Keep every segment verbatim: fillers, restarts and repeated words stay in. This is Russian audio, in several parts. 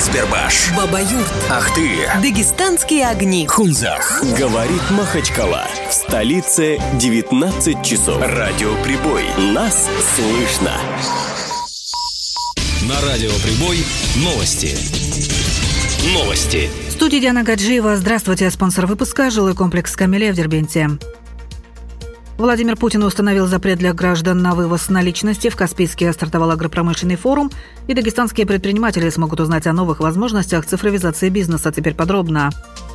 Кузбербаш, Бабаюрт, Ахты, Дагестанские огни, Хунзах. Говорит Махачкала. В столице девятнадцать часов. Радио Прибой. Нас слышно. На Радио Прибой новости. Новости. В студии Диана Гаджиева. Здравствуйте. Спонсор выпуска – жилой комплекс «Камелия» в Дербенте. Владимир Путин установил запрет для граждан на вывоз наличности. В Каспийске стартовал агропромышленный форум, и дагестанские предприниматели смогут узнать о новых возможностях цифровизации бизнеса. Теперь подробно.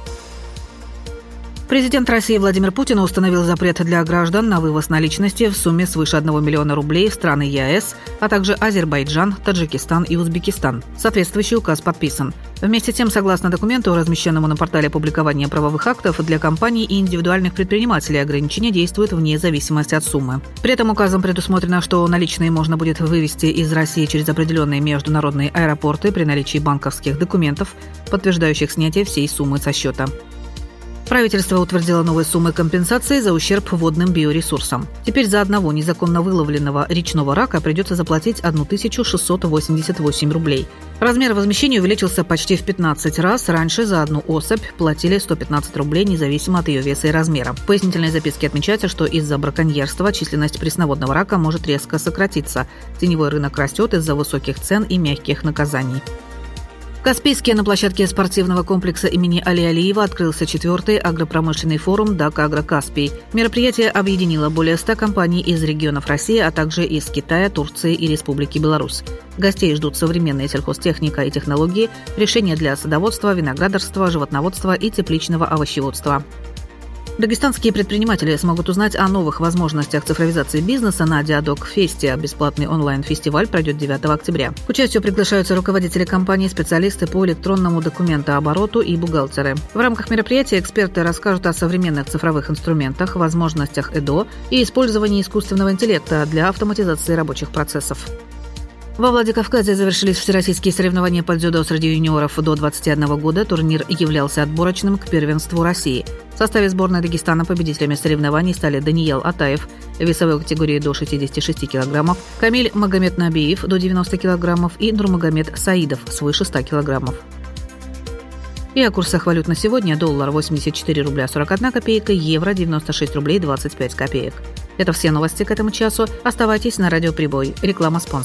Президент России Владимир Путин установил запрет для граждан на вывоз наличности в сумме свыше одного миллиона рублей в страны ЕАЭС, а также Азербайджан, Таджикистан и Узбекистан. Соответствующий указ подписан. Вместе с тем, согласно документу, размещенному на портале публикования правовых актов, для компаний и индивидуальных предпринимателей ограничения действуют вне зависимости от суммы. При этом указом предусмотрено, что наличные можно будет вывести из России через определенные международные аэропорты при наличии банковских документов, подтверждающих снятие всей суммы со счета. Правительство утвердило новые суммы компенсации за ущерб водным биоресурсам. Теперь за одного незаконно выловленного речного рака придется заплатить тысячу шестьсот восемьдесят восемь рублей. Размер возмещения увеличился почти в пятнадцать раз. Раньше за одну особь платили сто пятнадцать рублей, независимо от ее веса и размера. В пояснительной записке отмечается, что из-за браконьерства численность пресноводного рака может резко сократиться. Теневой рынок растет из-за высоких цен и мягких наказаний. В Каспийске на площадке спортивного комплекса имени Али Алиева открылся четвертый агропромышленный форум «Даг Агро Каспий». Мероприятие объединило более ста компаний из регионов России, а также из Китая, Турции и Республики Беларусь. Гостей ждут современная сельхозтехника и технологии, решения для садоводства, виноградарства, животноводства и тепличного овощеводства. Дагестанские предприниматели смогут узнать о новых возможностях цифровизации бизнеса на Диадок-фесте. Бесплатный онлайн-фестиваль пройдет девятого октября. К участию приглашаются руководители компаний, специалисты по электронному документообороту и бухгалтеры. В рамках мероприятия эксперты расскажут о современных цифровых инструментах, возможностях ЭДО и использовании искусственного интеллекта для автоматизации рабочих процессов. Во Владикавказе завершились всероссийские соревнования по дзюдо среди юниоров до двадцати одного года. Турнир являлся отборочным к первенству России. В составе сборной Дагестана победителями соревнований стали Даниил Атаев в весовой категории до шестидесяти шести килограммов, Камиль Магомед Набиев до девяноста килограммов и Нурмагомед Саидов свыше ста килограммов. И о курсах валют на сегодня: доллар восемьдесят четыре рубля сорок одна копейка, евро девяносто шесть рублей двадцать пять копеек. Это все новости к этому часу. Оставайтесь на Радио Прибой. Реклама спонсора.